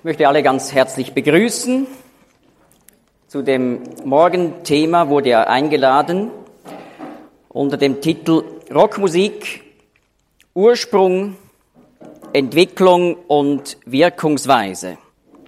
möchte alle ganz herzlich begrüßen. Zu dem Morgenthema wurde er eingeladen unter dem Titel Rockmusik, Ursprung, Entwicklung und Wirkungsweise.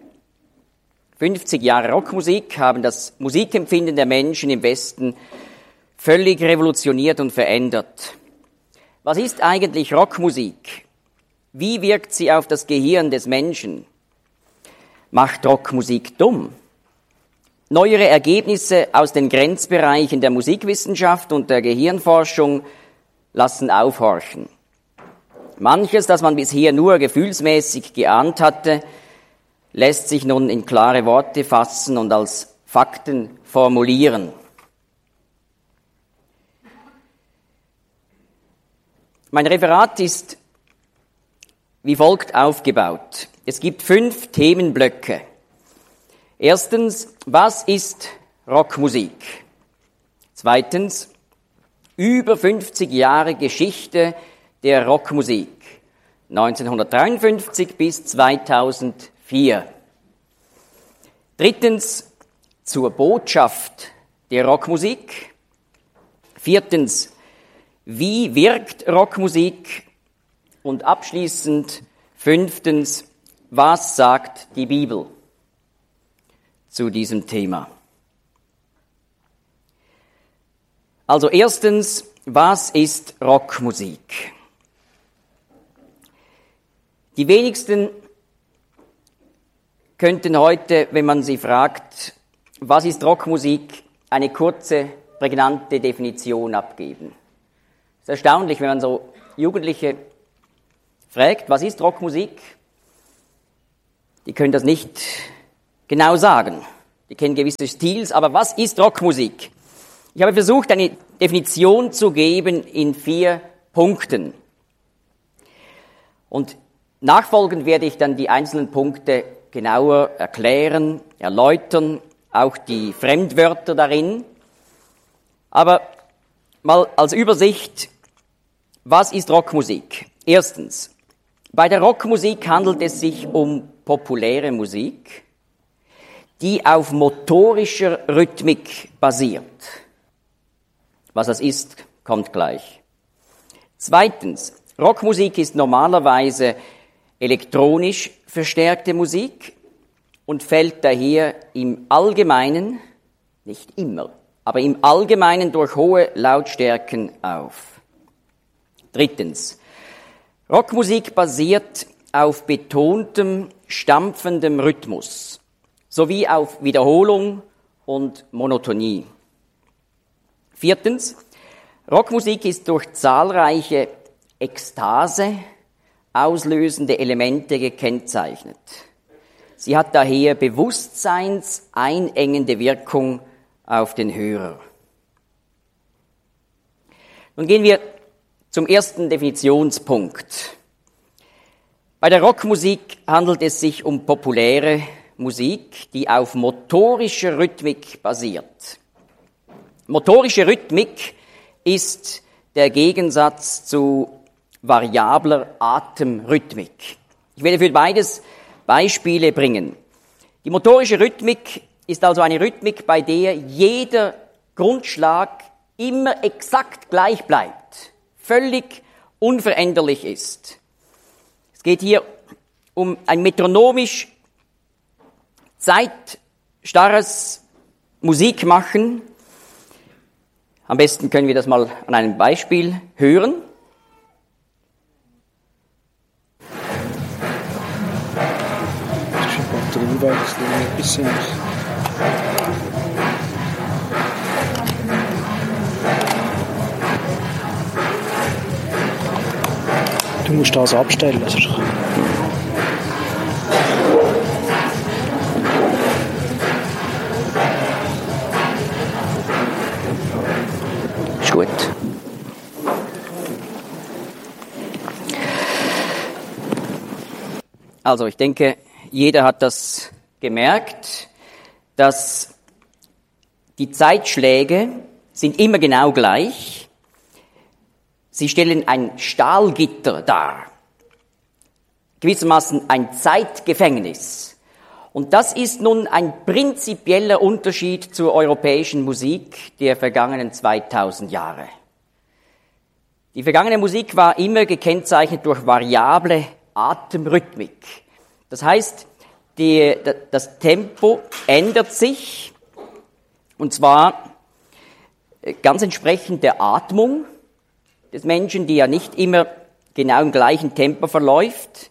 50 Jahre Rockmusik haben das Musikempfinden der Menschen im Westen völlig revolutioniert und verändert. Was ist eigentlich Rockmusik? Wie wirkt sie auf das Gehirn des Menschen? Macht Rockmusik dumm? Neuere Ergebnisse aus den Grenzbereichen der Musikwissenschaft und der Gehirnforschung lassen aufhorchen. Manches, das man bisher nur gefühlsmäßig geahnt hatte, lässt sich nun in klare Worte fassen und als Fakten formulieren. Mein Referat ist wie folgt aufgebaut. Es gibt 5 Themenblöcke. Erstens, was ist Rockmusik? Zweitens, über 50 Jahre Geschichte der Rockmusik, 1953 bis 2004. Drittens, zur Botschaft der Rockmusik. Viertens, wie wirkt Rockmusik? Und abschließend, 5. Was sagt die Bibel zu diesem Thema? Also erstens, was ist Rockmusik? Die wenigsten könnten heute, wenn man sie fragt, was ist Rockmusik, eine kurze, prägnante Definition abgeben. Es ist erstaunlich, wenn man so Jugendliche fragt, was ist Rockmusik? Die können das nicht genau sagen. Die kennen gewisse Stils, aber was ist Rockmusik? Ich habe versucht, eine Definition zu geben in 4 Punkten. Und nachfolgend werde ich dann die einzelnen Punkte genauer erklären, erläutern, auch die Fremdwörter darin. Aber mal als Übersicht, was ist Rockmusik? Erstens, bei der Rockmusik handelt es sich um populäre Musik, die auf motorischer Rhythmik basiert. Was das ist, kommt gleich. Zweitens, Rockmusik ist normalerweise elektronisch verstärkte Musik und fällt daher im Allgemeinen, nicht immer, aber im Allgemeinen durch hohe Lautstärken auf. Drittens, Rockmusik basiert auf betontem, stampfendem Rhythmus sowie auf Wiederholung und Monotonie. Viertens, Rockmusik ist durch zahlreiche Ekstase auslösende Elemente gekennzeichnet. Sie hat daher bewusstseinseinengende Wirkung auf den Hörer. Nun gehen wir zum ersten Definitionspunkt. Bei der Rockmusik handelt es sich um populäre Musik, die auf motorischer Rhythmik basiert. Motorische Rhythmik ist der Gegensatz zu variabler Atemrhythmik. Ich werde für beides Beispiele bringen. Die motorische Rhythmik ist also eine Rhythmik, bei der jeder Grundschlag immer exakt gleich bleibt, völlig unveränderlich ist. Es geht hier um ein metronomisch zeitstarres Musikmachen. Am besten können wir das mal an einem Beispiel hören. Du musst das abstellen. Ist gut. Also ich denke, jeder hat das gemerkt, dass die Zeitschläge sind immer genau gleich. Sie stellen ein Stahlgitter dar, gewissermaßen ein Zeitgefängnis. Und das ist nun ein prinzipieller Unterschied zur europäischen Musik der vergangenen 2000 Jahre. Die vergangene Musik war immer gekennzeichnet durch variable Atemrhythmik. Das heißt, das Tempo ändert sich, und zwar ganz entsprechend der Atmung des Menschen, die ja nicht immer genau im gleichen Tempo verläuft.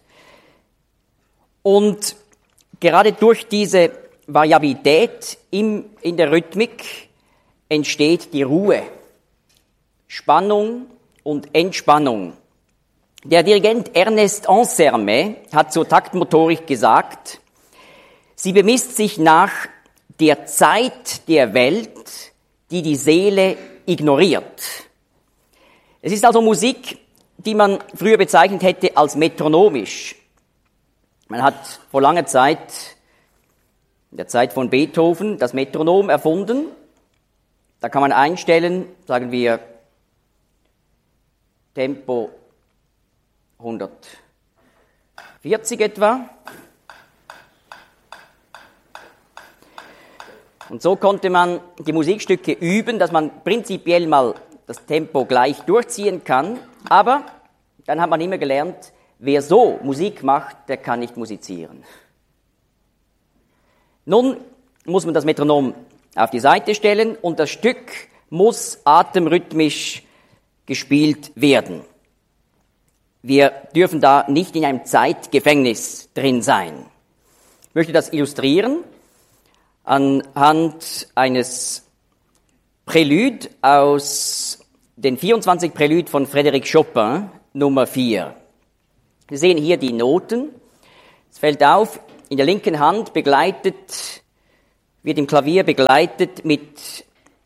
Und gerade durch diese Variabilität in der Rhythmik entsteht die Ruhe, Spannung und Entspannung. Der Dirigent Ernest Ansermet hat zur Taktmotorik gesagt, sie bemisst sich nach der Zeit der Welt, die die Seele ignoriert. Es ist also Musik, die man früher bezeichnet hätte als metronomisch. Man hat vor langer Zeit, in der Zeit von Beethoven, das Metronom erfunden. Da kann man einstellen, sagen wir, Tempo 140 etwa. Und so konnte man die Musikstücke üben, dass man prinzipiell mal das Tempo gleich durchziehen kann. Aber dann hat man immer gelernt, wer so Musik macht, der kann nicht musizieren. Nun muss man das Metronom auf die Seite stellen und das Stück muss atemrhythmisch gespielt werden. Wir dürfen da nicht in einem Zeitgefängnis drin sein. Ich möchte das illustrieren anhand eines Prälude aus den 24 Präluden von Frédéric Chopin, Nummer 4. Wir sehen hier die Noten. Es fällt auf, in der linken Hand wird im Klavier begleitet mit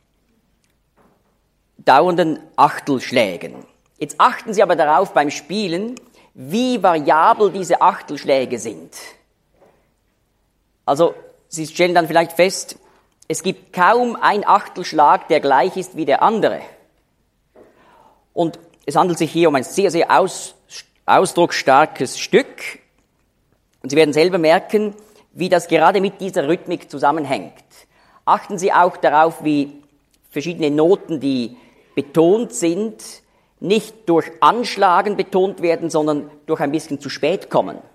dauernden Achtelschlägen. Jetzt achten Sie aber darauf beim Spielen, wie variabel diese Achtelschläge sind. Also, Sie stellen dann vielleicht fest, es gibt kaum einen Achtelschlag, der gleich ist wie der andere. Und es handelt sich hier um ein sehr, sehr ausdrucksstarkes Stück. Und Sie werden selber merken, wie das gerade mit dieser Rhythmik zusammenhängt. Achten Sie auch darauf, wie verschiedene Noten, die betont sind, nicht durch Anschlagen betont werden, sondern durch ein bisschen zu spät kommen.